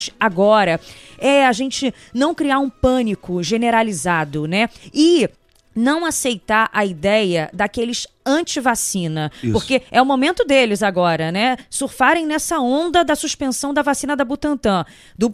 agora é a gente não criar um pânico generalizado, né? E não aceitar a ideia daqueles anti-vacina, porque é o momento deles agora, né? Surfarem nessa onda da suspensão da vacina do Butantan.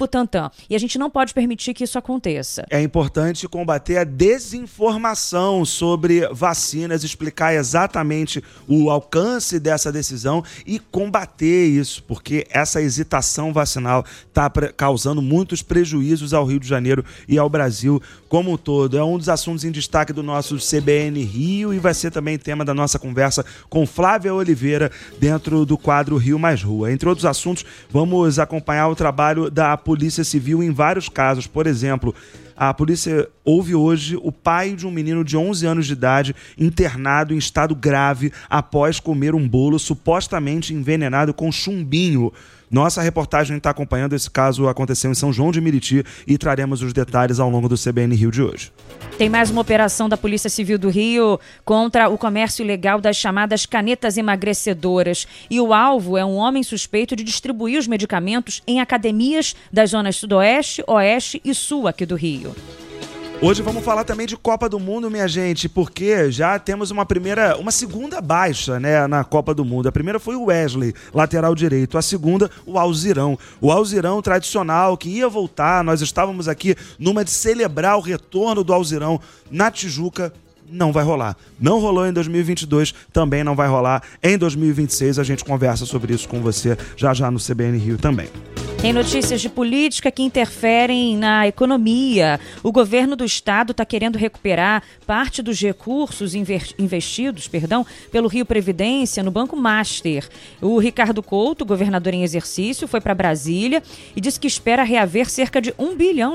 E a gente não pode permitir que isso aconteça. É importante combater a desinformação sobre vacinas, explicar exatamente o alcance dessa decisão e combater isso, porque essa hesitação vacinal está causando muitos prejuízos ao Rio de Janeiro e ao Brasil como um todo. É um dos assuntos em destaque do nosso CBN Rio e vai ser também tema da nossa conversa com Flávia Oliveira dentro do quadro Rio Mais Rua. Entre outros assuntos, vamos acompanhar o trabalho da Polícia Civil em vários casos. Por exemplo, a polícia ouve hoje o pai de um menino de 11 anos de idade internado em estado grave após comer um bolo supostamente envenenado com chumbinho. Nossa reportagem está acompanhando esse caso, aconteceu em São João de Meriti e traremos os detalhes ao longo do CBN Rio de hoje. Tem mais uma operação da Polícia Civil do Rio contra o comércio ilegal das chamadas canetas emagrecedoras. E o alvo é um homem suspeito de distribuir os medicamentos em academias das zonas Sudoeste, Oeste e Sul aqui do Rio. Hoje vamos falar também de Copa do Mundo, minha gente, porque já temos uma segunda baixa, né, na Copa do Mundo. A primeira foi o Wesley, lateral direito. A segunda, o Alzirão. O Alzirão tradicional que ia voltar. Nós estávamos aqui numa de celebrar o retorno do Alzirão na Tijuca. Não vai rolar. Não rolou em 2022, também não vai rolar em 2026. A gente conversa sobre isso com você já no CBN Rio também. Tem notícias de política que interferem na economia. O governo do estado está querendo recuperar parte dos recursos investidos pelo Rio Previdência no Banco Master. O Ricardo Couto, governador em exercício, foi para Brasília e disse que espera reaver cerca de R$1 bilhão.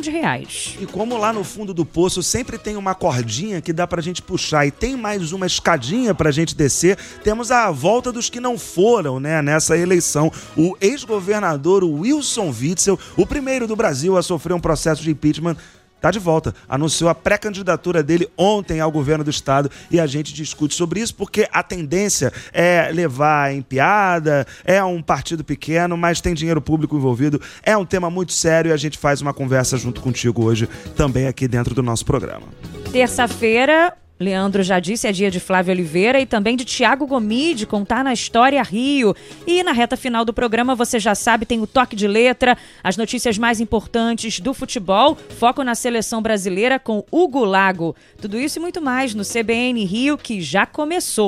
E como lá no fundo do poço sempre tem uma cordinha que dá pra gente puxar e tem mais uma escadinha pra gente descer, temos a volta dos que não foram, né, nessa eleição. O ex-governador Wilson Witzel, o primeiro do Brasil a sofrer um processo de impeachment, está de volta. Anunciou a pré-candidatura dele ontem ao governo do estado e a gente discute sobre isso porque a tendência é levar em piada, é um partido pequeno, mas tem dinheiro público envolvido, é um tema muito sério e a gente faz uma conversa junto contigo hoje, também aqui dentro do nosso programa. Terça-feira, Leandro já disse, é dia de Flávia Oliveira e também de Tiago Gomide, contar na História Rio. E na reta final do programa, você já sabe, tem o Toque de Letra, as notícias mais importantes do futebol, foco na seleção brasileira com Hugo Lago. Tudo isso e muito mais no CBN Rio, que já começou.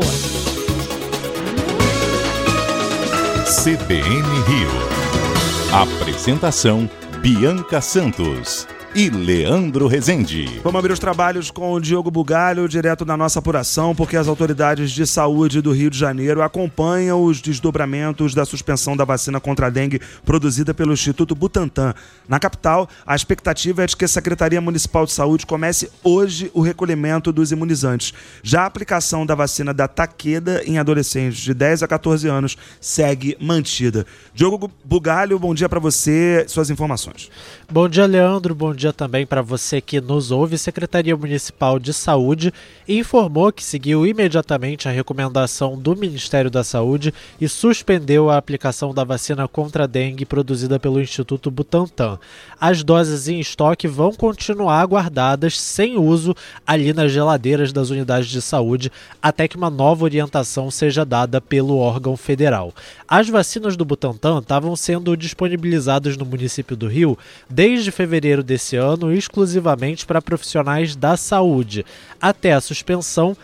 CBN Rio. Apresentação Bianca Santos e Leandro Rezende. Vamos abrir os trabalhos com o Diogo Bugalho, direto da nossa apuração, porque as autoridades de saúde do Rio de Janeiro acompanham os desdobramentos da suspensão da vacina contra a dengue produzida pelo Instituto Butantan. Na capital, a expectativa é de que a Secretaria Municipal de Saúde comece hoje o recolhimento dos imunizantes. Já a aplicação da vacina da Takeda em adolescentes de 10 a 14 anos segue mantida. Diogo Bugalho, bom dia para você, suas informações. Bom dia, Leandro, bom dia também para você que nos ouve. Secretaria Municipal de Saúde informou que seguiu imediatamente a recomendação do Ministério da Saúde e suspendeu a aplicação da vacina contra a dengue produzida pelo Instituto Butantan. As doses em estoque vão continuar guardadas sem uso ali nas geladeiras das unidades de saúde até que uma nova orientação seja dada pelo órgão federal. As vacinas do Butantan estavam sendo disponibilizadas no município do Rio desde fevereiro desse ano, exclusivamente para profissionais da saúde. Até a suspensão,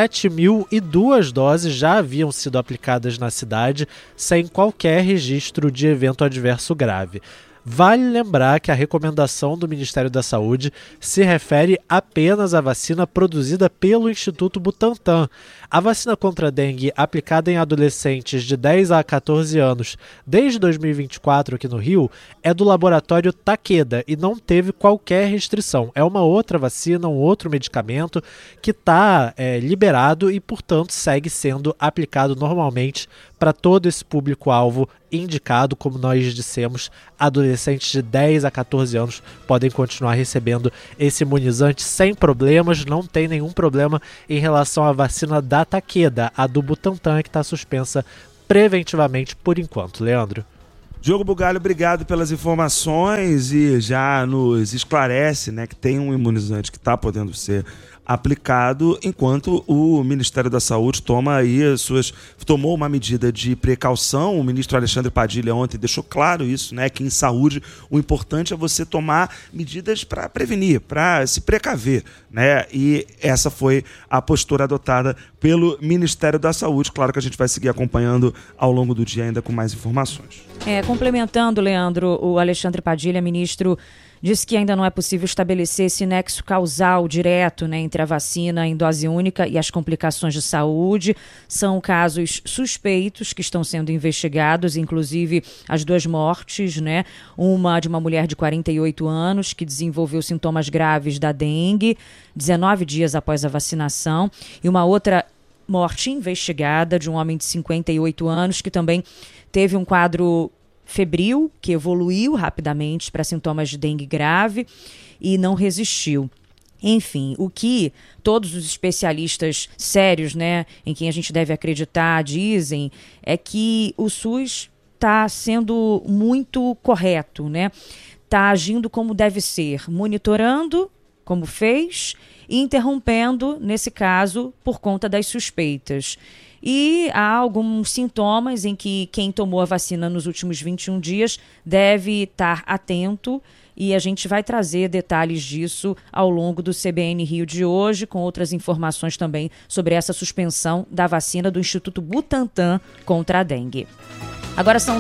7.002 doses já haviam sido aplicadas na cidade, sem qualquer registro de evento adverso grave. Vale lembrar que a recomendação do Ministério da Saúde se refere apenas à vacina produzida pelo Instituto Butantan. A vacina contra a dengue aplicada em adolescentes de 10 a 14 anos desde 2024 aqui no Rio é do laboratório Takeda e não teve qualquer restrição. É uma outra vacina, um outro medicamento que está liberado e, portanto, segue sendo aplicado normalmente para todo esse público-alvo indicado. Como nós dissemos, adolescentes de 10 a 14 anos podem continuar recebendo esse imunizante sem problemas, não tem nenhum problema em relação à vacina da Takeda, a do Butantan, que está suspensa preventivamente por enquanto. Leandro. Diogo Bugalho, obrigado pelas informações e já nos esclarece, né, que tem um imunizante que está podendo ser aplicado, enquanto o Ministério da Saúde tomou uma medida de precaução. O ministro Alexandre Padilha ontem deixou claro isso, né, que em saúde o importante é você tomar medidas para prevenir, para se precaver, né, e essa foi a postura adotada pelo Ministério da Saúde. Claro que a gente vai seguir acompanhando ao longo do dia ainda com mais informações. Complementando, Leandro, o Alexandre Padilha, ministro, disse que ainda não é possível estabelecer esse nexo causal direto, né, entre a vacina em dose única e as complicações de saúde. São casos suspeitos que estão sendo investigados, inclusive as 2 mortes, né? Uma de uma mulher de 48 anos que desenvolveu sintomas graves da dengue 19 dias após a vacinação, e uma outra morte investigada de um homem de 58 anos que também teve um quadro febril, que evoluiu rapidamente para sintomas de dengue grave e não resistiu. Enfim, o que todos os especialistas sérios, né, em quem a gente deve acreditar, dizem é que o SUS está sendo muito correto, né? Está agindo como deve ser, monitorando, como fez, e interrompendo, nesse caso, por conta das suspeitas. E há alguns sintomas em que quem tomou a vacina nos últimos 21 dias deve estar atento, e a gente vai trazer detalhes disso ao longo do CBN Rio de hoje, com outras informações também sobre essa suspensão da vacina do Instituto Butantan contra a dengue. Agora são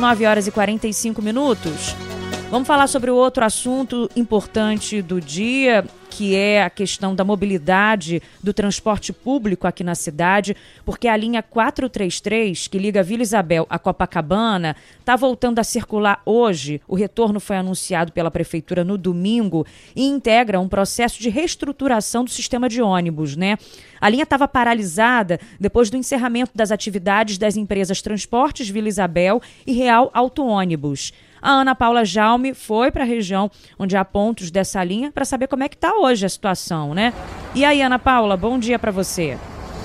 9h45. Vamos falar sobre o outro assunto importante do dia, que é a questão da mobilidade do transporte público aqui na cidade, porque a linha 433, que liga Vila Isabel a Copacabana, está voltando a circular hoje. O retorno foi anunciado pela Prefeitura no domingo e integra um processo de reestruturação do sistema de ônibus, né? A linha estava paralisada depois do encerramento das atividades das empresas Transportes Vila Isabel e Real Auto Ônibus. A Ana Paula Jaume foi para a região onde há pontos dessa linha para saber como é que está hoje a situação, né? E aí, Ana Paula, bom dia para você.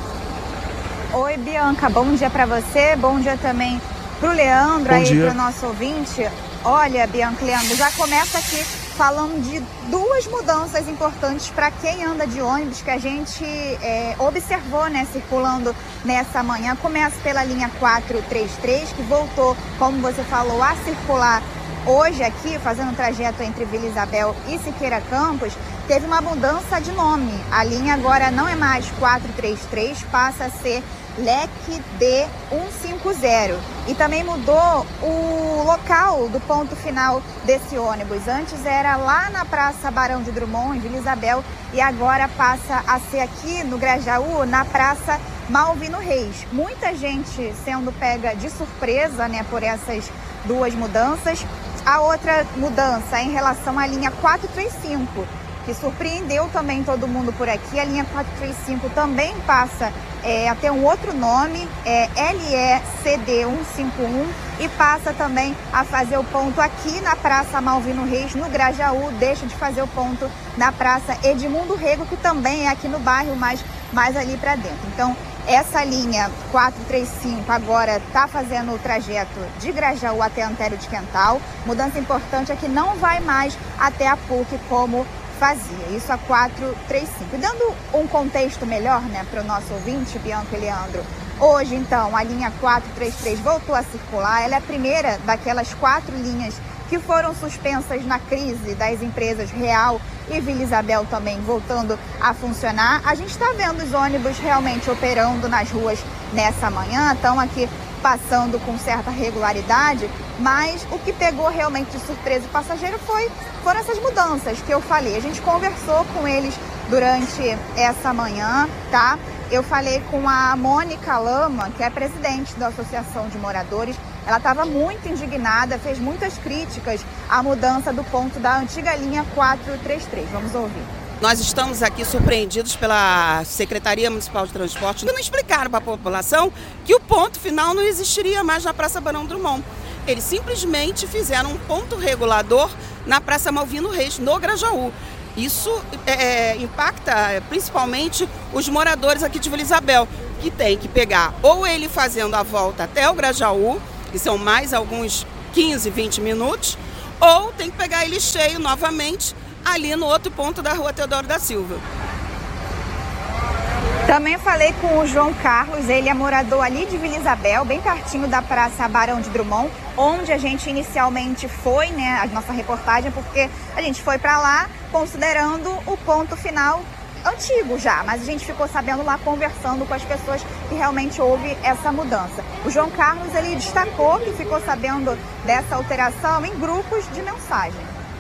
Oi, Bianca, bom dia para você, bom dia também para o Leandro, bom aí dia. para o nosso ouvinte. Olha, Bianca e Leandro, já começa aqui falando de 2 mudanças importantes para quem anda de ônibus que a gente observou, né, circulando nessa manhã. Começa pela linha 433, que voltou, como você falou, a circular hoje aqui, fazendo o trajeto entre Vila Isabel e Siqueira Campos. Teve uma mudança de nome. A linha agora não é mais 433, passa a ser LEC D150. E também mudou o local do ponto final desse ônibus. Antes era lá na Praça Barão de Drummond, em Vila Isabel, e agora passa a ser aqui no Grajaú, na Praça Malvino Reis. Muita gente sendo pega de surpresa, né, por essas 2 mudanças. A outra mudança é em relação à linha 435, que surpreendeu também todo mundo por aqui. A linha 435 também passa a ter um outro nome, LECD 151, e passa também a fazer o ponto aqui na Praça Malvino Reis, no Grajaú, deixa de fazer o ponto na Praça Edmundo Rego, que também é aqui no bairro, mais ali para dentro. Então, essa linha 435 agora está fazendo o trajeto de Grajaú até Antero de Quental. Mudança importante é que não vai mais até a PUC como fazia, isso a 435. Dando um contexto melhor, né, para o nosso ouvinte, Bianca e Leandro, hoje, então, a linha 433 voltou a circular. Ela é a primeira daquelas 4 linhas que foram suspensas na crise das empresas Real e Vila Isabel também voltando a funcionar. A gente está vendo os ônibus realmente operando nas ruas nessa manhã, estão aqui passando com certa regularidade, mas o que pegou realmente de surpresa o passageiro foram essas mudanças que eu falei. A gente conversou com eles durante essa manhã, tá? Eu falei com a Mônica Lama, que é presidente da Associação de Moradores. Ela estava muito indignada, fez muitas críticas à mudança do ponto da antiga linha 433. Vamos ouvir. Nós estamos aqui surpreendidos pela Secretaria Municipal de Transporte, que não explicaram para a população que o ponto final não existiria mais na Praça Barão Drummond. Eles simplesmente fizeram um ponto regulador na Praça Malvino Reis, no Grajaú. Isso impacta principalmente os moradores aqui de Vila Isabel, que tem que pegar ou ele fazendo a volta até o Grajaú, que são mais alguns 15, 20 minutos, ou tem que pegar ele cheio novamente ali no outro ponto da Rua Teodoro da Silva. Também falei com o João Carlos, ele é morador ali de Vila Isabel, bem pertinho da Praça Barão de Drummond, onde a gente inicialmente foi, né, a nossa reportagem, porque a gente foi para lá considerando o ponto final antigo já, mas a gente ficou sabendo lá, conversando com as pessoas que realmente houve essa mudança. O João Carlos, ele destacou que ficou sabendo dessa alteração em grupos de mensagem.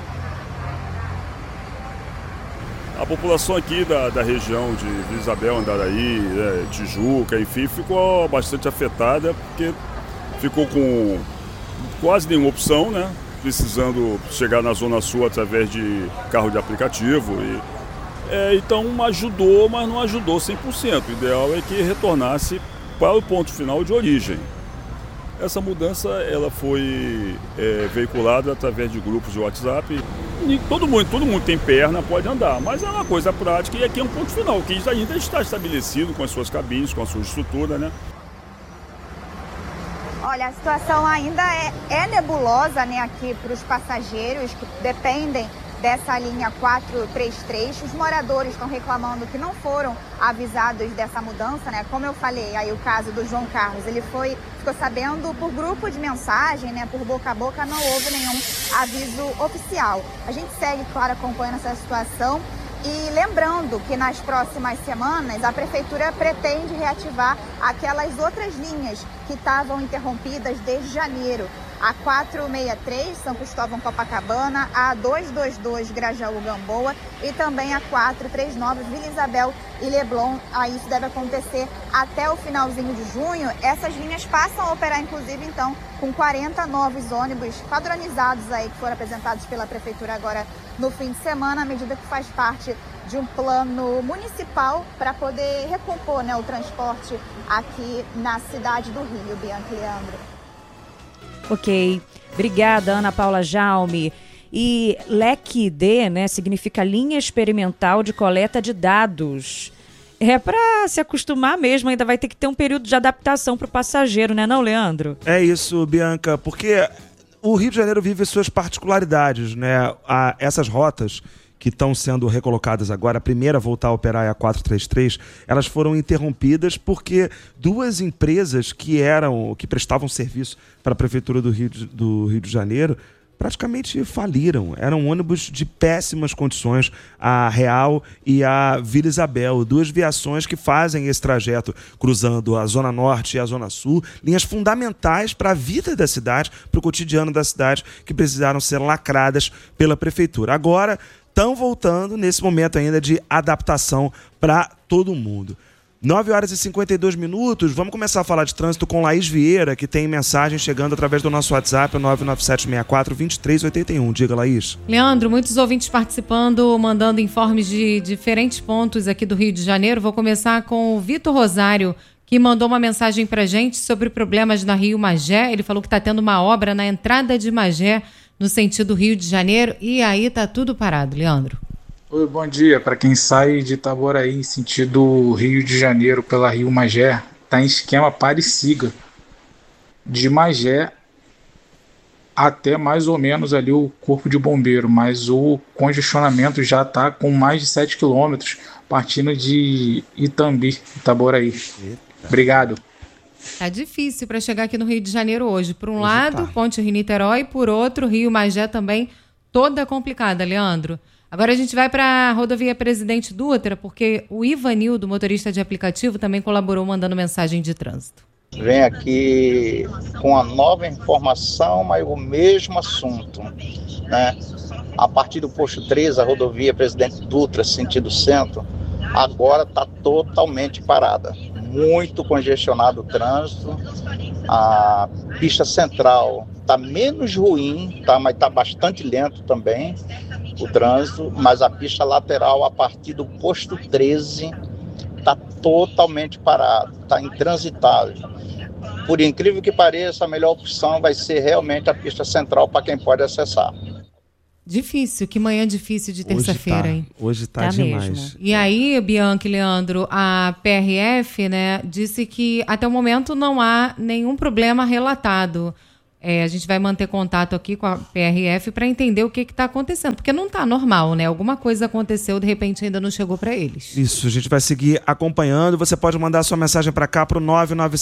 A população aqui da região de Vila Isabel, Andaraí, Tijuca, enfim, ficou bastante afetada, porque ficou com quase nenhuma opção, né? Precisando chegar na Zona Sul através de carro de aplicativo. Então ajudou, mas não ajudou 100%. O ideal é que retornasse para o ponto final de origem. Essa mudança ela foi veiculada através de grupos de WhatsApp. E todo mundo tem perna, pode andar, mas é uma coisa prática e aqui é um ponto final, que ainda está estabelecido com as suas cabines, com a sua estrutura, né? Olha, a situação ainda é nebulosa, né, aqui para os passageiros que dependem dessa linha 433. Os moradores estão reclamando que não foram avisados dessa mudança, né? Como eu falei, aí o caso do João Carlos, ele ficou sabendo por grupo de mensagem, né? Por boca a boca, não houve nenhum aviso oficial. A gente segue, claro, acompanhando essa situação. E lembrando que nas próximas semanas a Prefeitura pretende reativar aquelas outras linhas que estavam interrompidas desde janeiro. A 463, São Cristóvão Copacabana, a 222, Grajaú Gamboa e também a 439, Vila Isabel e Leblon. Aí isso deve acontecer até o finalzinho de junho. Essas linhas passam a operar, inclusive, então, com 40 novos ônibus padronizados aí que foram apresentados pela Prefeitura agora no fim de semana, à medida que faz parte de um plano municipal para poder recompor, né, o transporte aqui na cidade do Rio, Bianca e Leandro. Ok, obrigada, Ana Paula Jaume. E LEC-D, né, significa Linha Experimental de Coleta de Dados. É para se acostumar mesmo, ainda vai ter que ter um período de adaptação para o passageiro, né, não, Leandro? É isso, Bianca, porque o Rio de Janeiro vive suas particularidades, né? Essas rotas que estão sendo recolocadas agora, a primeira a voltar a operar é a 433, elas foram interrompidas porque duas empresas que prestavam serviço para a Prefeitura do Rio de Janeiro praticamente faliram. Eram ônibus de péssimas condições, a Real e a Vila Isabel, duas viações que fazem esse trajeto cruzando a Zona Norte e a Zona Sul, linhas fundamentais para a vida da cidade, para o cotidiano da cidade, que precisaram ser lacradas pela Prefeitura. Agora estão voltando nesse momento ainda de adaptação para todo mundo. 9h52, vamos começar a falar de trânsito com Laís Vieira, que tem mensagem chegando através do nosso WhatsApp, 99764-2381. Diga, Laís. Leandro, muitos ouvintes participando, mandando informes de diferentes pontos aqui do Rio de Janeiro. Vou começar com o Vitor Rosário, que mandou uma mensagem pra gente sobre problemas na Rio Magé. Ele falou que está tendo uma obra na entrada de Magé, no sentido Rio de Janeiro, e aí tá tudo parado, Leandro. Oi, bom dia. Para quem sai de Itaboraí, sentido Rio de Janeiro, pela Rio Magé, tá em esquema pare e siga. De Magé até mais ou menos ali o Corpo de Bombeiro, mas o congestionamento já tá com mais de 7 quilômetros, partindo de Itambi, Itaboraí. Obrigado. Tá difícil para chegar aqui no Rio de Janeiro hoje. Por um lado, Ponte Rio-Niterói, por outro, Rio Magé também, toda complicada, Leandro. Agora a gente vai para a rodovia Presidente Dutra, porque o Ivanildo, motorista de aplicativo, também colaborou mandando mensagem de trânsito. Vem aqui com a nova informação, mas o mesmo assunto, né? A partir do posto 13, a rodovia Presidente Dutra, sentido centro, agora está totalmente parada. Muito congestionado o trânsito. A pista central está menos ruim, tá? Mas está bastante lento também o trânsito, mas a pista lateral a partir do posto 13 está totalmente parado, está intransitável. Por incrível que pareça, a melhor opção vai ser realmente a pista central para quem pode acessar. Difícil, que manhã difícil de terça-feira, hein? Hoje tá demais. Mesmo. E aí, Bianca e Leandro, a PRF, né, disse que até o momento não há nenhum problema relatado. A gente vai manter contato aqui com a PRF para entender o que está acontecendo, porque não está normal, né? Alguma coisa aconteceu, de repente ainda não chegou para eles. Isso, a gente vai seguir acompanhando. Você pode mandar sua mensagem para cá, para o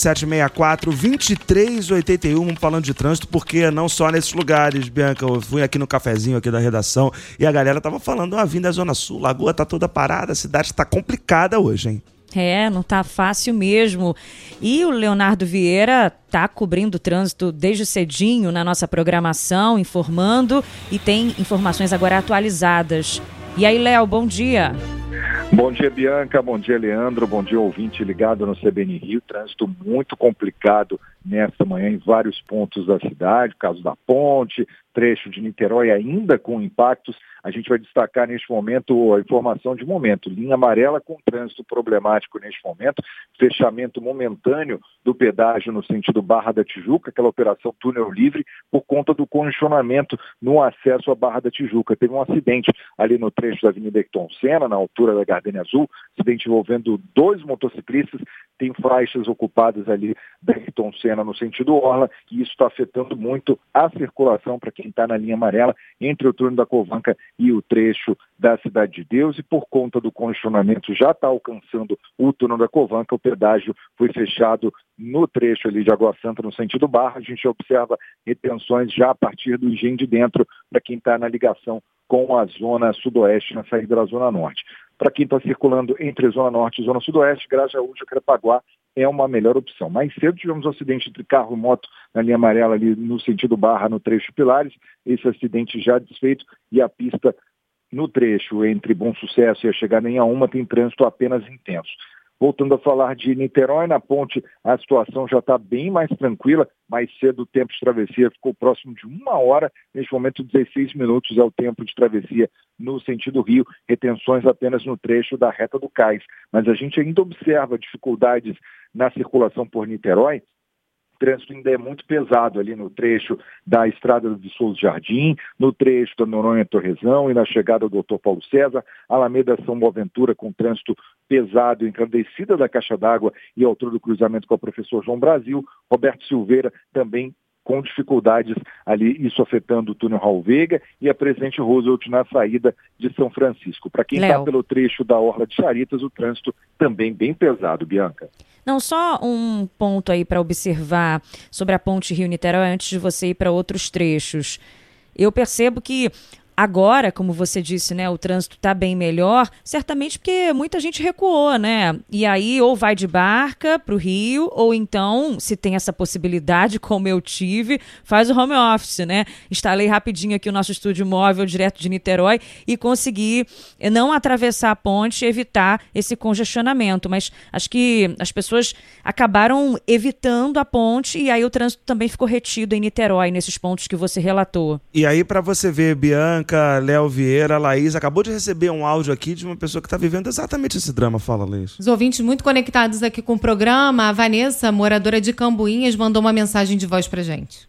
99764-2381, falando de trânsito, porque não só nesses lugares, Bianca. Eu fui aqui no cafezinho aqui da redação e a galera tava falando, vindo da Zona Sul, Lagoa tá toda parada, a cidade tá complicada hoje, hein? Não tá fácil mesmo. E o Leonardo Vieira tá cobrindo o trânsito desde cedinho na nossa programação, informando, e tem informações agora atualizadas. E aí, Léo, bom dia. Bom dia, Bianca. Bom dia, Leandro. Bom dia, ouvinte ligado no CBN Rio. Trânsito muito complicado nesta manhã em vários pontos da cidade, caso da ponte, trecho de Niterói ainda com impactos. A gente vai destacar neste momento a informação de momento. Linha amarela com trânsito problemático neste momento. Fechamento momentâneo do pedágio no sentido Barra da Tijuca, aquela operação túnel livre, por conta do congestionamento no acesso à Barra da Tijuca. Teve um acidente ali no trecho da Avenida Ayrton Senna, na altura da Gardenia Azul, acidente envolvendo 2 motociclistas. Tem faixas ocupadas ali da Ayrton Senna no sentido Orla, e isso está afetando muito a circulação para quem está na linha amarela entre o túnel da Covanca e o trecho da Cidade de Deus, e por conta do congestionamento já está alcançando o túnel da Covanca. O pedágio foi fechado no trecho ali de Água Santa no sentido Barra. A gente observa retenções já a partir do Engenho de Dentro para quem está na ligação com a zona sudoeste na saída da zona norte. Para quem está circulando entre zona norte e zona sudoeste, Grajaú, Jacarepaguá é uma melhor opção. Mais cedo tivemos um acidente entre carro e moto na linha amarela ali no sentido Barra, no trecho Pilares. Esse acidente já desfeito, e a pista no trecho entre Bom Sucesso e a chegada em Auma tem trânsito apenas intenso. Voltando a falar de Niterói, na ponte a situação já está bem mais tranquila. Mais cedo o tempo de travessia ficou próximo de 1 hora. Neste momento, 16 minutos é o tempo de travessia no sentido Rio. Retenções apenas no trecho da Reta do Cais. Mas a gente ainda observa dificuldades na circulação por Niterói. O trânsito ainda é muito pesado ali no trecho da Estrada de Souza Jardim, no trecho da Noronha Torrezão e na chegada do Dr. Paulo César, Alameda São Boaventura com trânsito pesado, encandecida da Caixa d'Água e altura do cruzamento com o Professor João Brasil, Roberto Silveira também com dificuldades ali, isso afetando o túnel Raul Veiga e a Presidente Roosevelt na saída de São Francisco. Para quem está pelo trecho da Orla de Charitas, o trânsito também bem pesado, Bianca. Não, só um ponto aí para observar sobre a ponte Rio-Niterói antes de você ir para outros trechos. Eu percebo que agora, como você disse, né, o trânsito está bem melhor, certamente porque muita gente recuou, né? E aí ou vai de barca para o Rio, ou então, se tem essa possibilidade, como eu tive, faz o home office, né? Instalei rapidinho aqui o nosso estúdio móvel direto de Niterói e consegui não atravessar a ponte e evitar esse congestionamento. Mas acho que as pessoas acabaram evitando a ponte e aí o trânsito também ficou retido em Niterói, nesses pontos que você relatou. E aí, para você ver, Bianca, Léo Vieira, Laís, acabou de receber um áudio aqui de uma pessoa que está vivendo exatamente esse drama. Fala, Laís. Os ouvintes muito conectados aqui com o programa. A Vanessa, moradora de Cambuinhas, mandou uma mensagem de voz pra gente.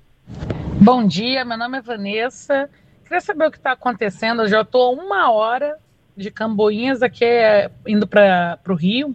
Bom dia, meu nome é Vanessa. Queria saber o que está acontecendo. Eu já estou 1 hora de Cambuinhas aqui indo para o Rio.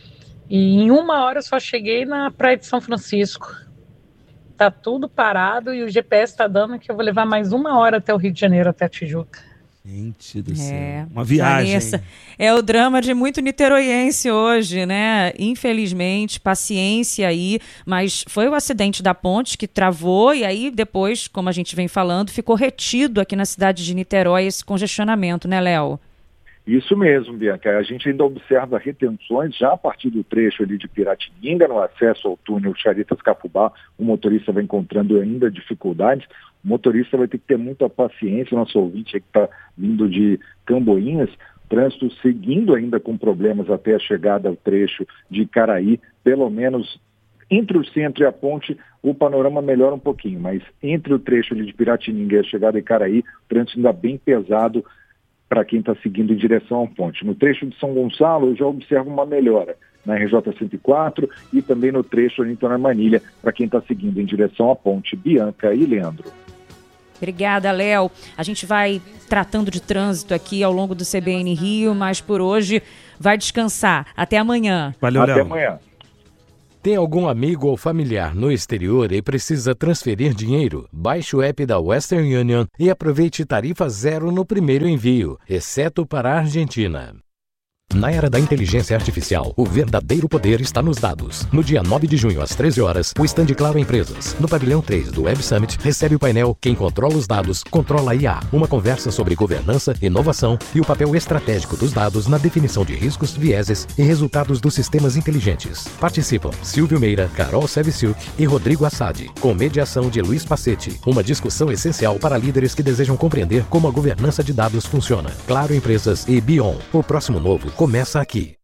E em 1 hora eu só cheguei na praia de São Francisco. Tá tudo parado e o GPS está dando que eu vou levar mais 1 hora até o Rio de Janeiro, até a Tijuca. Gente do céu. Uma viagem. Vanessa, é o drama de muito niteroiense hoje, né? Infelizmente, paciência aí, mas foi o acidente da ponte que travou e aí depois, como a gente vem falando, ficou retido aqui na cidade de Niterói esse congestionamento, né, Léo? Isso mesmo, Bianca. A gente ainda observa retenções já a partir do trecho ali de Piratininga, no acesso ao túnel Charitas-Cafubá. O motorista vai encontrando ainda dificuldades. O motorista vai ter que ter muita paciência. Nosso ouvinte que está vindo de Camboinhas, trânsito seguindo ainda com problemas até a chegada ao trecho de Caraí. Pelo menos entre o centro e a ponte, o panorama melhora um pouquinho, mas entre o trecho ali de Piratininga e a chegada de Caraí, o trânsito ainda bem pesado para quem está seguindo em direção à ponte. No trecho de São Gonçalo, eu já observo uma melhora na RJ 104 e também no trecho ali em Manilha, para quem está seguindo em direção à ponte. Bianca e Leandro. Obrigada, Léo. A gente vai tratando de trânsito aqui ao longo do CBN Rio, mas por hoje vai descansar. Até amanhã. Valeu, Léo. Até amanhã. Tem algum amigo ou familiar no exterior e precisa transferir dinheiro? Baixe o app da Western Union e aproveite tarifa zero no primeiro envio, exceto para a Argentina. Na era da inteligência artificial, o verdadeiro poder está nos dados. No dia 9 de junho, às 13 horas, o stand Claro Empresas, no pavilhão 3 do Web Summit, recebe o painel Quem Controla os Dados, Controla a IA. Uma conversa sobre governança, inovação e o papel estratégico dos dados na definição de riscos, vieses e resultados dos sistemas inteligentes. Participam Silvio Meira, Carol Sevciuk e Rodrigo Assad, com mediação de Luiz Passetti. Uma discussão essencial para líderes que desejam compreender como a governança de dados funciona. Claro Empresas e Bion. O próximo novo começa aqui.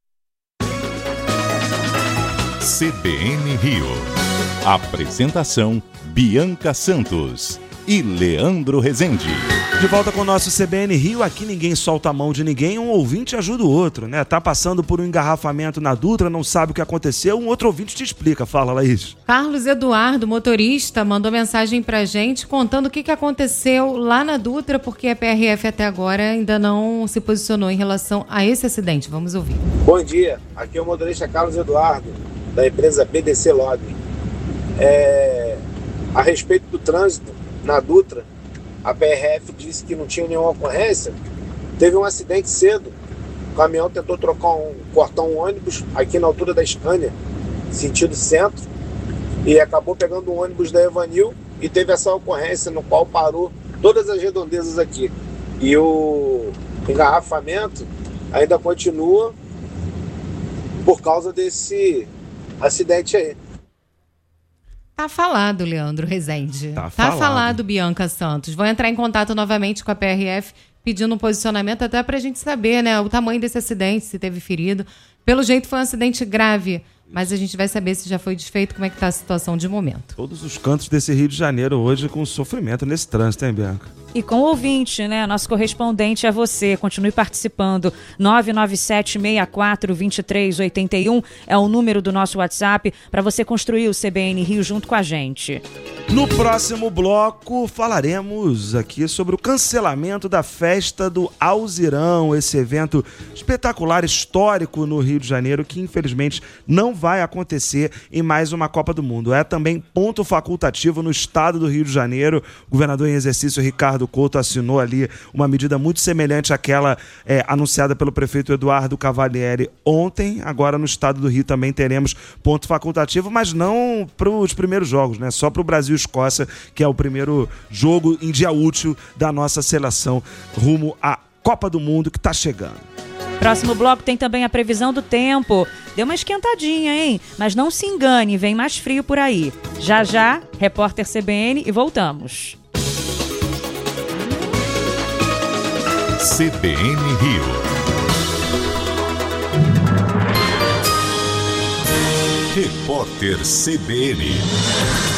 CBN Rio. Apresentação: Bianca Santos e Leandro Rezende. De volta com o nosso CBN Rio, aqui ninguém solta a mão de ninguém, um ouvinte ajuda o outro, né? Tá passando por um engarrafamento na Dutra, não sabe o que aconteceu, um outro ouvinte te explica. Fala, Laís. Carlos Eduardo, motorista, mandou mensagem pra gente contando o que aconteceu lá na Dutra, porque a PRF até agora ainda não se posicionou em relação a esse acidente. Vamos ouvir. Bom dia, aqui é o motorista Carlos Eduardo, da empresa BDC Login. A respeito do trânsito na Dutra, a PRF disse que não tinha nenhuma ocorrência. Teve um acidente cedo. O caminhão tentou cortar um ônibus aqui na altura da Scania, sentido centro, e acabou pegando o ônibus da Evanil e teve essa ocorrência no qual parou todas as redondezas aqui. E o engarrafamento ainda continua por causa desse acidente aí. Tá falado, Leandro Rezende. Tá falado, Bianca Santos. Vou entrar em contato novamente com a PRF, pedindo um posicionamento até pra gente saber, né, o tamanho desse acidente, se teve ferido. Pelo jeito foi um acidente grave, mas a gente vai saber se já foi desfeito, como é que tá a situação de momento. Todos os cantos desse Rio de Janeiro hoje com sofrimento nesse trânsito, hein, Bianca? E com o ouvinte, né? Nosso correspondente é você. Continue participando. 997-64-2381 é o número do nosso WhatsApp para você construir o CBN Rio junto com a gente. No próximo bloco falaremos aqui sobre o cancelamento da festa do Alzirão, esse evento espetacular, histórico no Rio de Janeiro, que infelizmente não vai acontecer em mais uma Copa do Mundo. É também ponto facultativo no estado do Rio de Janeiro. O governador em exercício, Ricardo Couto, assinou ali uma medida muito semelhante àquela anunciada pelo prefeito Eduardo Cavalieri ontem. Agora no estado do Rio também teremos ponto facultativo, mas não para os primeiros jogos, né? Só para o Brasil e Escócia, que é o primeiro jogo em dia útil da nossa seleção rumo à Copa do Mundo que está chegando. Próximo bloco tem também a previsão do tempo. Deu uma esquentadinha, hein? Mas não se engane, vem mais frio por aí. Já já, repórter CBN e voltamos. CBN Rio. Repórter CBN.